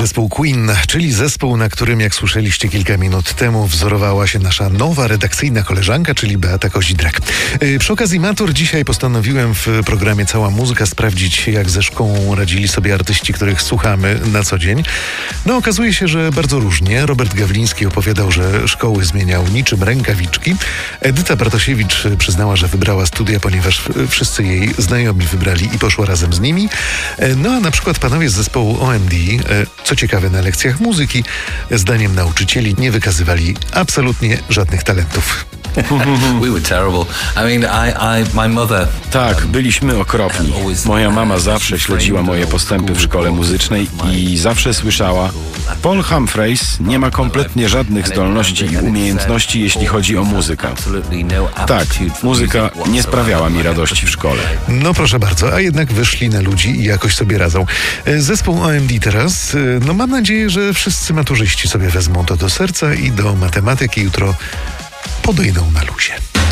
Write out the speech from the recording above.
Zespół Queen, czyli zespół, na którym, jak słyszeliście kilka minut temu, wzorowała się nasza nowa redakcyjna koleżanka, czyli Beata Kozidrak. Przy okazji matur dzisiaj postanowiłem w programie Cała Muzyka sprawdzić, jak ze szkołą radzili sobie artyści, których słuchamy na co dzień. No, okazuje się, że bardzo różnie. Robert Gawliński opowiadał, że szkoły zmieniał niczym rękawiczki. Edyta Bartosiewicz przyznała, że wybrała studia, ponieważ wszyscy jej znajomi wybrali i poszła razem z nimi. No a na przykład panowie z zespołu OMD, co ciekawe, na lekcjach muzyki, zdaniem nauczycieli, nie wykazywali absolutnie żadnych talentów. We were terrible. I mean, my mother. Tak, byliśmy okropni. Moja mama zawsze śledziła moje postępy w szkole muzycznej i zawsze słyszała: Paul Humphreys nie ma kompletnie żadnych zdolności i umiejętności, jeśli chodzi o muzykę. Tak, muzyka nie sprawiała mi radości w szkole. No proszę bardzo, a jednak wyszli na ludzi i jakoś sobie radzą. Zespół OMD teraz, no mam nadzieję, że wszyscy maturzyści sobie wezmą to do serca i do matematyki jutro podejdą na luzie.